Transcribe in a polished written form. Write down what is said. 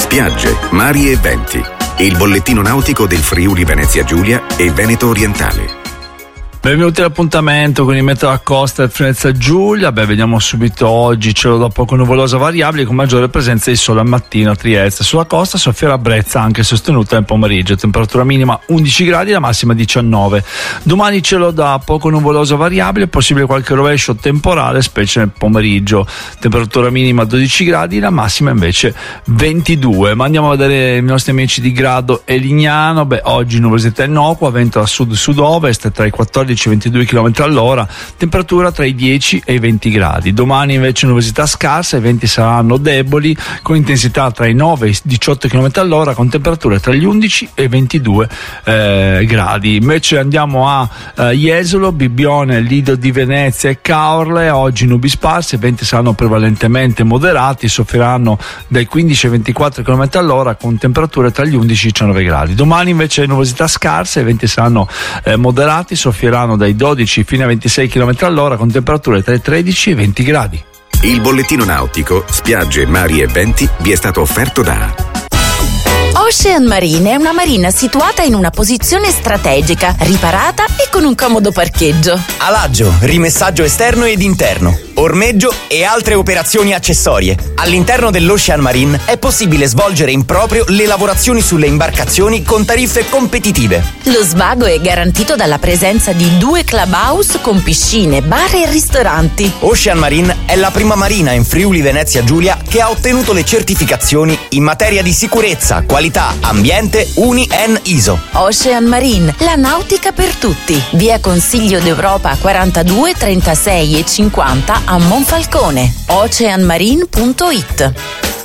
spiagge, mari e venti. Il bollettino nautico del Friuli Venezia Giulia e Veneto Orientale. Benvenuti all'appuntamento con il meteo a costa del Venezia Giulia. Vediamo subito oggi cielo da poco nuvoloso variabile con maggiore presenza di sole al mattino a Trieste. Sulla costa soffierà brezza anche sostenuta nel pomeriggio, temperatura minima 11 gradi, la massima 19. Domani cielo da poco nuvoloso variabile, possibile qualche rovescio temporale specie nel pomeriggio, temperatura minima 12 gradi, la massima invece 22. Ma andiamo a vedere i nostri amici di Grado e Lignano. Oggi nuvolosità innocua, vento a sud-sud-ovest tra i 14 e 22 km all'ora, temperatura tra i 10 e i 20 gradi. Domani invece nuvolosità scarsa, i venti saranno deboli con intensità tra i 9 e i 18 km all'ora con temperature tra gli 11 e i 22 gradi. Invece andiamo a Jesolo, Bibbione, Lido di Venezia e Caorle. Oggi nubi sparse, i venti saranno prevalentemente moderati, soffriranno dai 15 ai 24 km all'ora con temperature tra gli 11 e i 19 gradi. Domani invece nuvolosità scarsa, i venti saranno moderati, soffriranno dai 12 fino a 26 km all'ora con temperature tra i 13 e i 20 gradi. Il bollettino nautico, spiagge, mari e venti vi è stato offerto da Ocean Marine è una marina situata in una posizione strategica, riparata e con un comodo parcheggio. Alaggio, rimessaggio esterno ed interno, ormeggio e altre operazioni accessorie. All'interno dell'Ocean Marine è possibile svolgere in proprio le lavorazioni sulle imbarcazioni con tariffe competitive. Lo svago è garantito dalla presenza di 2 clubhouse con piscine, bar e ristoranti. Ocean Marine è la prima marina in Friuli Venezia Giulia che ha ottenuto le certificazioni in materia di sicurezza, qualità, ambiente UNI-EN ISO. Ocean Marine, la nautica per tutti. Via Consiglio d'Europa 42, 36 e 50 a Monfalcone. oceanmarine.it.